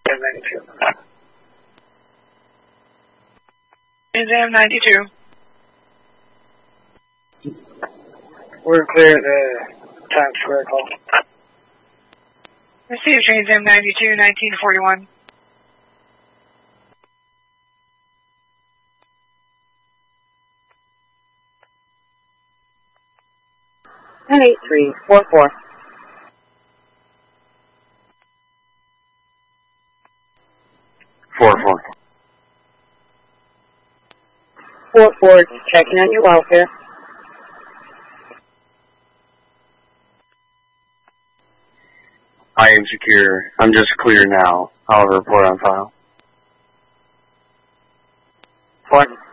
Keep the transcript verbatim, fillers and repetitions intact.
ninety-two. Trans Am ninety-two. We're clear at the Times Square call. Receive Trans Am ninety-two, nineteen forty-one. nine eight three four four. Four four. Four four, just checking on your welfare. I am secure. I'm just clear now. I'll report on file. Four.